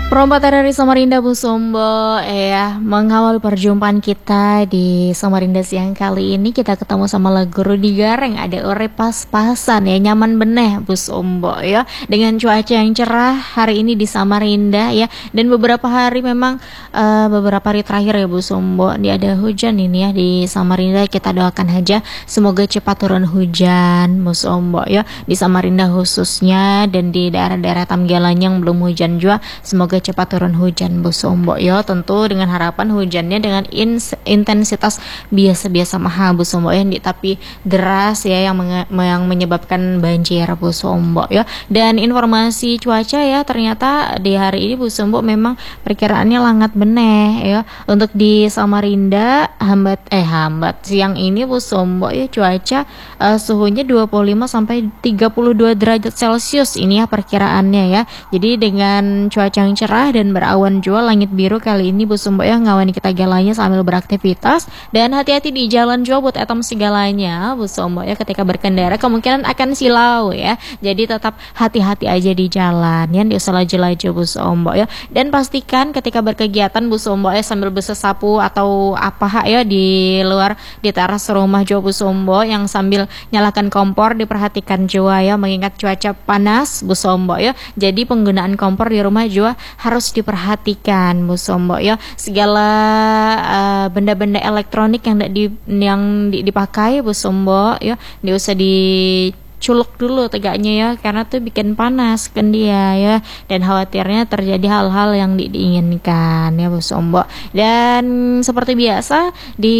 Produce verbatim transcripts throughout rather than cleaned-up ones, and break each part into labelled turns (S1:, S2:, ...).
S1: Perompak dari Samarinda Bu Sombo ya, mengawali perjumpaan kita di Samarinda siang kali ini kita ketemu sama lagu Rudi Gareng, ada ore pas-pasan ya, nyaman beneh Bu Sombo ya, dengan cuaca yang cerah hari ini di Samarinda ya, dan beberapa hari memang uh, beberapa hari terakhir ya Bu Sombo, dia ada hujan ini ya di Samarinda. Kita doakan aja semoga cepat turun hujan Bu Sombo ya, di Samarinda khususnya, dan di daerah-daerah Tamgalan yang belum hujan juga semoga cepat turun hujan Bu Sombo ya, tentu dengan harapan hujannya dengan ins- intensitas biasa-biasa mah Bu Sombo ya, tapi deras ya, yang, menge- yang menyebabkan banjir Bu Sombo ya. Dan informasi cuaca ya, ternyata di hari ini Bu Sombo memang perkiraannya langat beneh ya, untuk di Samarinda hambat eh hambat siang ini Bu Sombo ya, cuaca uh, suhunya dua puluh lima sampai tiga puluh dua derajat Celcius ini ya perkiraannya ya. Jadi dengan cuaca yang cerah dan berawan jua, langit biru kali ini Bu Sombo ya, ngawani kita galanya sambil beraktivitas, dan hati-hati di jalan jua buat etam segalanya Bu Sombo ya, ketika berkendara kemungkinan akan silau ya, jadi tetap hati-hati aja di jalan ya, di usah laju-laju Bu Sombo ya. Dan pastikan ketika berkegiatan Bu Sombo ya, sambil bersesapu atau apa ya di luar di teras rumah jua Bu Sombo, yang sambil nyalakan kompor diperhatikan jua ya, mengingat cuaca panas Bu Sombo ya, jadi penggunaan kompor di rumah jua harus diperhatikan Bu Sombo ya. Segala uh, benda-benda elektronik yang di, yang di, dipakai Bu Sombo ya, di usah di culuk dulu tegaknya ya, karena tuh bikin panas kan dia ya, dan khawatirnya terjadi hal-hal yang di- diinginkan ya Bu Sombo. Dan seperti biasa di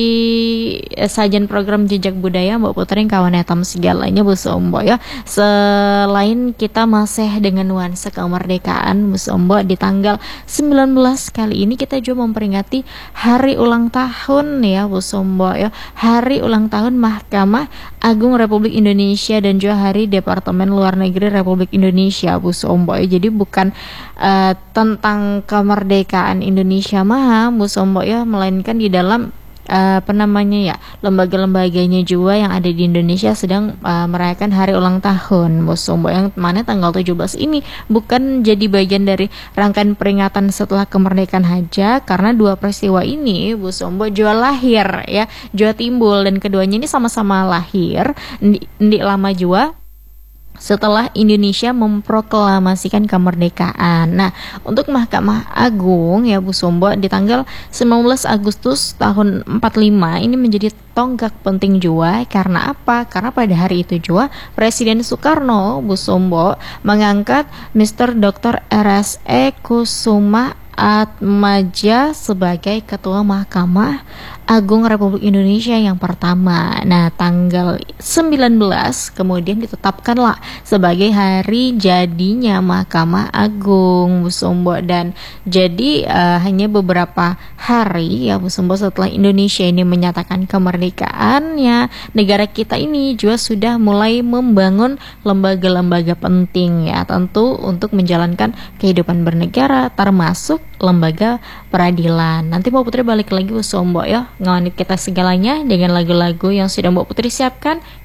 S1: eh, sajian program Jejak Budaya Mbak Putri kawan etam segalanya Bu Sombo ya, selain kita masih dengan nuansa kemerdekaan Bu Sombo, di tanggal sembilan belas kali ini kita juga memperingati hari ulang tahun ya Bu Sombo ya, hari ulang tahun Mahkamah Agung Republik Indonesia dan juga hari Departemen Luar Negeri Republik Indonesia Bu Sombo ya. Jadi bukan uh, tentang kemerdekaan Indonesia mah Bu Sombo ya, melainkan di dalam uh, apa namanya ya, lembaga-lembaganya juga yang ada di Indonesia sedang uh, merayakan hari ulang tahun Bu Sombo, yang mana tanggal tujuh belas ini bukan jadi bagian dari rangkaian peringatan setelah kemerdekaan aja, karena dua peristiwa ini Bu Sombo juga lahir ya, juga timbul, dan keduanya ini sama-sama lahir di, di lama juga setelah Indonesia memproklamasikan kemerdekaan. Nah, untuk Mahkamah Agung ya Bu Sombo, di tanggal sembilan belas Agustus tahun empat puluh lima ini menjadi tonggak penting juga. Karena apa? Karena pada hari itu juga Presiden Soekarno Bu Sombo mengangkat mister doktor R S E Kusuma Atmaja sebagai Ketua Mahkamah Agung Republik Indonesia yang pertama. Nah, tanggal sembilan belas kemudian ditetapkanlah sebagai hari jadinya Mahkamah Agung Bu Sombo, dan jadi uh, hanya beberapa hari ya Bu Sombo setelah Indonesia ini menyatakan kemerdekaannya, negara kita ini juga sudah mulai membangun lembaga-lembaga penting ya, tentu untuk menjalankan kehidupan bernegara, termasuk lembaga peradilan. Nanti Mbak Putri balik lagi Bu Sombo ya, ngawanit kita segalanya dengan lagu-lagu yang sudah Mbak Putri siapkan.